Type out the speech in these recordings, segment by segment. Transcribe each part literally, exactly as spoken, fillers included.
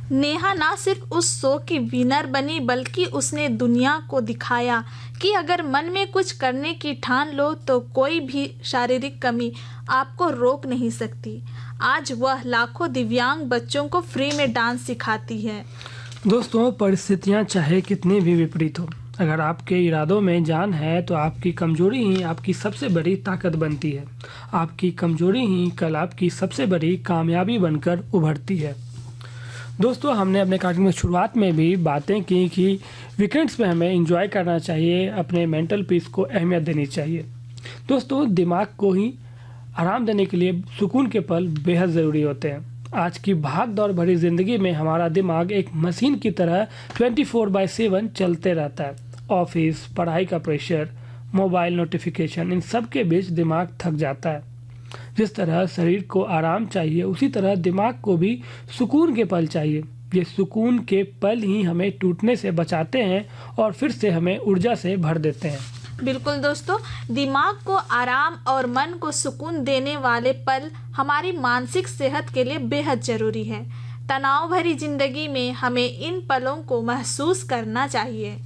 नेहा ना सिर्फ उस शो की विनर बनी बल्कि उसने दुनिया को दिखाया कि अगर मन में कुछ करने की ठान लो तो कोई भी शारीरिक कमी आपको रोक नहीं सकती। आज वह लाखों दिव्यांग बच्चों को फ्री में डांस सिखाती है। दोस्तों, परिस्थितियां चाहे कितनी भी विपरीत हो, अगर आपके इरादों में जान है तो आपकी कमजोरी ही आपकी सबसे बड़ी ताकत बनती है। आपकी कमजोरी ही कल आपकी सबसे बड़ी कामयाबी बनकर उभरती है। दोस्तों, हमने अपने कार्यक्रम की शुरुआत में भी बातें की कि वीकेंड्स में हमें एंजॉय करना चाहिए, अपने मेंटल पीस को अहमियत देनी चाहिए। दोस्तों, दिमाग को ही आराम देने के लिए सुकून के पल बेहद ज़रूरी होते हैं। आज की भाग दौड़ भरी ज़िंदगी में हमारा दिमाग एक मशीन की तरह चौबीस बाय सात चलते रहता है। ऑफिस, पढ़ाई का प्रेशर, मोबाइल नोटिफिकेशन, इन सब के बीच दिमाग थक जाता है। जिस तरह शरीर को आराम चाहिए उसी तरह दिमाग को भी सुकून के पल चाहिए। ये सुकून के पल ही हमें टूटने से बचाते हैं और फिर से हमें ऊर्जा से भर देते हैं। बिल्कुल दोस्तों, दिमाग को आराम और मन को सुकून देने वाले पल हमारी मानसिक सेहत के लिए बेहद जरूरी है। तनाव भरी जिंदगी में हमें इन पलों को महसूस करना चाहिए।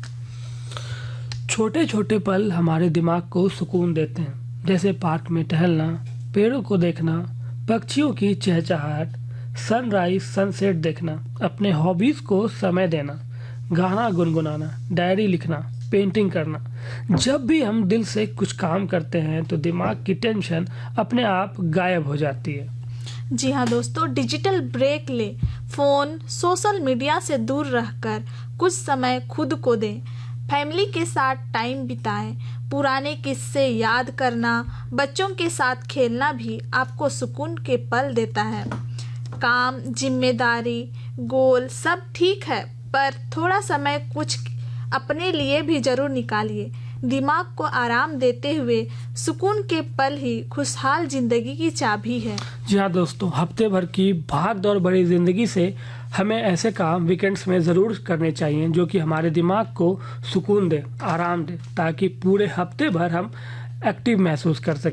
छोटे छोटे पल हमारे दिमाग को सुकून देते हैं, जैसे पार्क में टहलना, पेड़ों को देखना, पक्षियों की चहचहाट, सनराइज सनसेट देखना, अपने हॉबीज को समय देना, गाना गुनगुनाना, डायरी लिखना, पेंटिंग करना। जब भी हम दिल से कुछ काम करते हैं तो दिमाग की टेंशन अपने आप गायब हो जाती है। जी हाँ दोस्तों, डिजिटल ब्रेक ले, फोन, सोशल मीडिया से दूर रहकर कुछ समय खुद को दें, फैमिली के साथ टाइम बिताएं, पुराने किस्से याद करना, बच्चों के साथ खेलना भी आपको सुकून के पल देता है। काम, जिम्मेदारी, गोल सब ठीक है, पर थोड़ा समय कुछ अपने लिए भी जरूर निकालिए। दिमाग को आराम देते हुए सुकून के पल ही खुशहाल जिंदगी की चाबी है। जी हाँ दोस्तों, हफ्ते भर की भाग दौड़ भरी जिंदगी से हमें ऐसे काम वीकेंड्स में ज़रूर करने चाहिए जो कि हमारे दिमाग को सुकून दे, आराम दे, ताकि पूरे हफ्ते भर हम एक्टिव महसूस कर सकें।